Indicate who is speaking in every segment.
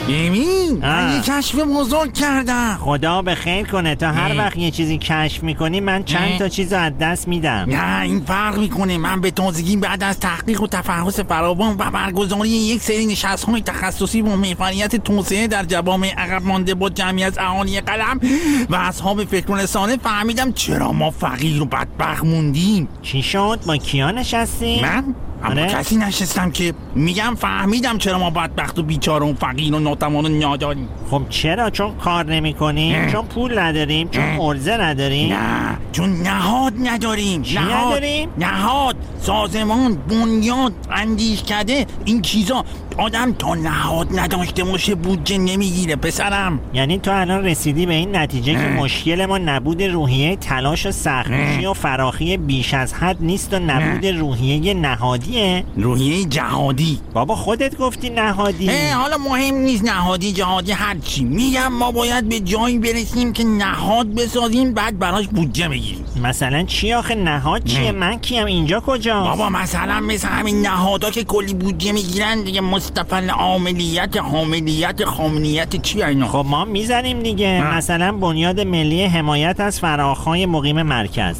Speaker 1: ببین من یه کشف بزرگ کردم.
Speaker 2: خدا به خیر کنه. تا هر وقت یه چیزی کشف میکنی من چند تا چیز از دست میدم.
Speaker 1: نه این فرق میکنه. من به تازگی بعد از تحقیق و تفحص فراوان و برگزاری یک سری نشست‌های تخصصی با محوریت توسعه در جوامع عقب مانده با جمعی از اهالی قلم و اصحاب فکر و رسانه فهمیدم چرا ما فقیر و بدبخت موندیم.
Speaker 2: چی شد؟ با کیا نشستی؟
Speaker 1: من؟ اما کسی نشستم که میگم فهمیدم چرا ما بدبخت و بیچاره و فقیر و ناتوان و ناداریم.
Speaker 2: خب چرا؟ چون کار نمی کنیم؟ چون پول نداریم؟ چون ارزه نداریم؟
Speaker 1: نه چون نهاد نداریم.
Speaker 2: چی نداریم؟
Speaker 1: نهاد، سازمان، بنیاد، اندیشکده، این چیزا. آدم تا نهاد نداشته باشه بودجه نمیگیره پسرم.
Speaker 2: یعنی تو الان رسیدی به این نتیجه که مشکل ما نبود روحیه تلاش و سخت‌کوشی و فراخی بیش از حد نیست و نبود روحیه نهادیه؟
Speaker 1: روحیه جهادی.
Speaker 2: بابا خودت گفتی نهادی.
Speaker 1: حالا مهم نیست نهادی جهادی هرچی. میگم ما باید به جایی برسیم که نهاد بسازیم بعد براش بودجه بگیریم.
Speaker 2: مثلا چی آخه نهاد چیه؟ من کیم؟ اینجا کجا؟
Speaker 1: بابا مثلا مثل همین نهادها که کلی بودجه میگیرن دیگه، مستقل عاملیت، حاملیت، خامنیت، چی اینا؟
Speaker 2: خب ما میزنیم دیگه. مثلا بنیاد ملی حمایت از فراخوان مقیم مرکز.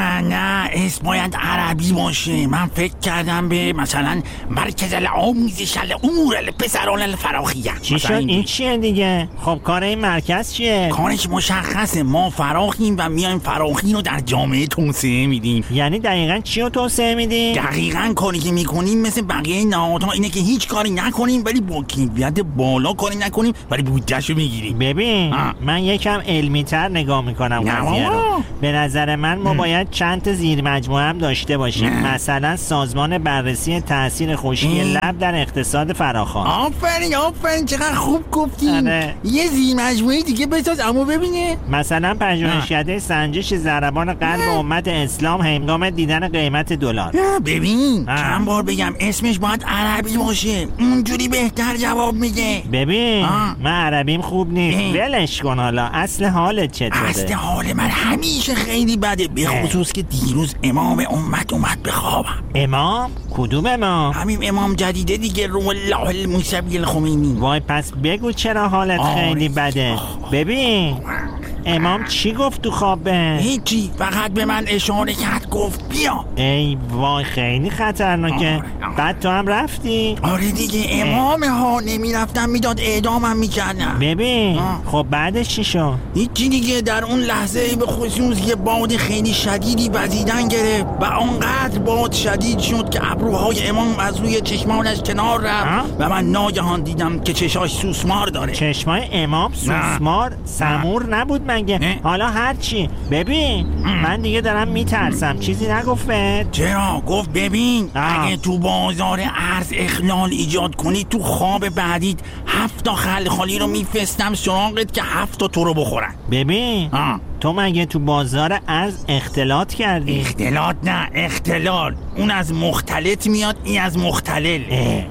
Speaker 1: نه اسم باید عربی باشه. من فکر کردم به مثلا مرکز الآموزش الامور الپسران الفراخیه.
Speaker 2: چی شد؟ این چیه دیگه؟ خب کار این مرکز چیه؟
Speaker 1: کارش مشخصه. ما فراخیم و میایم فراخی رو در جامعه توسعه میدیم.
Speaker 2: یعنی دقیقاً چی رو توسعه میدیم؟
Speaker 1: دقیقاً کاری که میکنیم مثل بقیه نهادها اینه که هیچ کاری نکنیم ولی با کیفیت بالا کاری نکنیم ولی بودجه‌شو میگیریم.
Speaker 2: ببین من یکم علمی‌تر نگاه میکنم قضیه رو. به نظر من ما باید چند تا زیر مجموعه هم داشته باشیم. مثلا سازمان بررسی تاثیر خشکی لب در اقتصاد فراخوان.
Speaker 1: آفرین چقدر خوب گفتین. یه زیر مجموعه دیگه بساز اما ببینه.
Speaker 2: مثلا پژوهشکده سنجش ضربان قلب امت اسلام هنگام دیدن قیمت دلار.
Speaker 1: ببین چند بار بگم اسمش باید عربی باشه، اونجوری بهتر جواب میده.
Speaker 2: ببین من عربیم خوب نیست. ولش کن. حالا اصل حالت چطوره؟
Speaker 1: اصل حال من همیشه خیلی بده، به خصوص که دیروز امام امت اومد به خوابم.
Speaker 2: امام؟ کدوم امام؟
Speaker 1: همین امام جدیده دیگه، روح الله الموسوی الخمینی.
Speaker 2: وای پس بگو چرا حالت خیلی بده. ببین امام چی گفت تو خوابه؟
Speaker 1: هیچی، فقط به من اشاره کرد گفت بیا.
Speaker 2: ای وای خیلی خطرناکه. بعد تو هم رفتی؟
Speaker 1: آره دیگه امام ها، نمیرفتم میداد اعدامم میکردم.
Speaker 2: ببین خب بعدش چی شد؟
Speaker 1: هیچی دیگه. در اون لحظه به خصوص یه باد خیلی شدیدی وزیدن گرفت و اونقدر باد شدید شد که ابروهای امام از روی چشمانش کنار رفت و من ناگهان دیدم که چشاش سوسمار داره.
Speaker 2: چشمای امام سوسمار؟ سمور نبود مگه؟ حالا هرچی. ببین من دیگه دارم میترسم. چیزی نگفته؟
Speaker 1: چرا؟ گفت ببین اگه تو بازار ارز اخلال ایجاد کنی تو خواب بعدیت 7 تا خلخالی رو میفرستم سراغت که 7 تا تو رو بخورن.
Speaker 2: ببین تو مگه تو بازار ارز اختلاط کردی؟
Speaker 1: اختلاط نه، اختلال. اون از مختلط میاد، این از مختلل.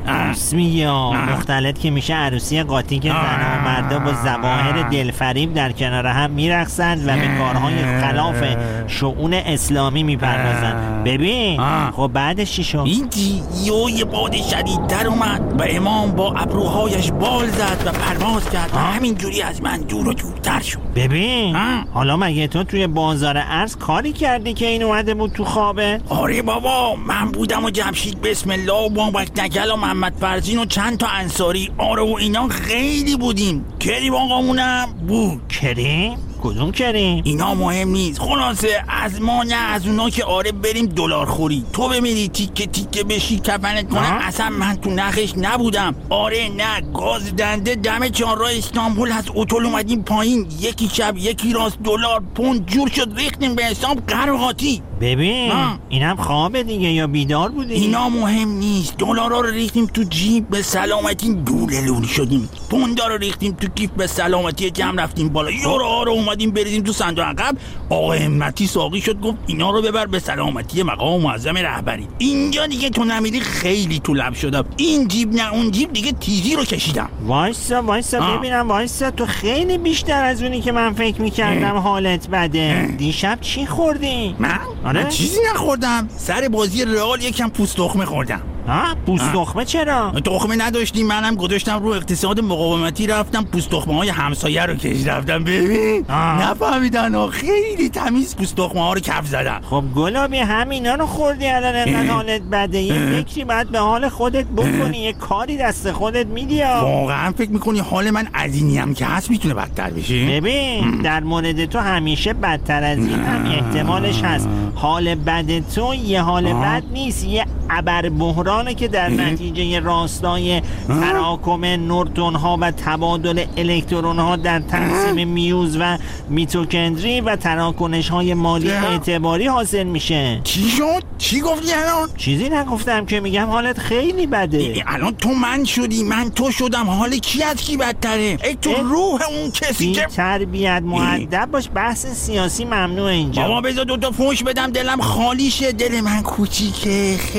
Speaker 2: اسمی مختلط که میشه عروسی قاطی که زنها و مردا با ظواهر دلفریب در کنار هم میرقصند و به کارهای خلاف شؤون اسلامی میپردازند. ببین خب بعدش چی شد؟
Speaker 1: اینجی یه باد شدیدتر اومد و امام با ابروهایش بال زد و پرواز کرد و همینجوری از من دور و دورتر شد.
Speaker 2: ببین حالا مگه تو توی بازار ارز کاری کردی که این اومده بود تو خوابه؟
Speaker 1: آره بابا، من بودم و جمشید بسم الله و بابک نگل و محمد فرزین و چند تا انصاری و اینا خیلی بودیم. کریم آقامونم بود.
Speaker 2: کریم؟ کدوم کریم؟
Speaker 1: اینا مهم نیست. خلاصه از ما نه از اونا که بریم دلار خوری. تو بمیری تیکه تیکه بشی کفنت کنه. اصلا من تو نخش نبودم. نه گاز دنده دم چهارراه استانبول از اتول اومدیم پایین، یکی چپ یکی راست، دلار پوند جور شد ریختیم به حساب قرقاتی.
Speaker 2: ببین اینم خوابه دیگه یا بیدار بودی؟
Speaker 1: اینا مهم نیست. دلارا رو ریختیم تو جیب به سلامتی دوله لولی شدیم. پوندا رو ریختیم تو کیف به سلامتی جمع رفتیم بالا. یورو رو اومدیم بریزیم تو صندوق عقب. آقا همتی ساقی شد گفت اینا رو ببر به سلامتی مقام معظم رهبری. اینجا دیگه تو نمیری خیلی تو لب شدم. این جیب نه اون جیب دیگه تیزی رو کشیدم.
Speaker 2: وایسا ببینم. وایسا تو خیلی بیشتر از اونی که من فکر میکردم حالت بده. دیشب چی خوردی؟
Speaker 1: من چیزی نخوردم. سر بازی رئال یکم پوست تخمه خوردم.
Speaker 2: پوست تخمه چرا؟
Speaker 1: تخمه نداشتیم، منم گذاشتم رو اقتصاد مقاومتی، رفتم پوست تخمه های همسایه رو کش رفتم. ببین نفهمیدن، خیلی تمیز پوست تخمه ها رو کف زدن.
Speaker 2: خب گلابی همینا رو خوردی الان انقدر حالت بده، یه فکری باید به حال خودت بکنی، یه کاری دست خودت میدی.
Speaker 1: واقعا فکر میکنی حال من از اینی هم که هست میتونه بدتر بشه؟
Speaker 2: ببین در مورد تو همیشه بدتر از این هم احتمالش هست. حال بد تو یه حال بد نیست، یه ابر بحرانه که در نتیجه راستای تراکم نورتون ها و تبادل الکترون ها در تقسیم میوز و میتوکندری و تراکنش های مالی اعتباری حاصل میشه.
Speaker 1: چی شد؟ چی گفتی الان؟
Speaker 2: چیزی نگفتم که، میگم حالت خیلی بده.
Speaker 1: الان تو من شدی، من تو شدم، حال کی از کی بدتره؟ ای تو روح اون کسی که
Speaker 2: تربیت مؤدب باش، بحث سیاسی ممنوع اینجا.
Speaker 1: بابا بذار 2 تا فوش بدم دلم خالی شه. دل من کوچیکه.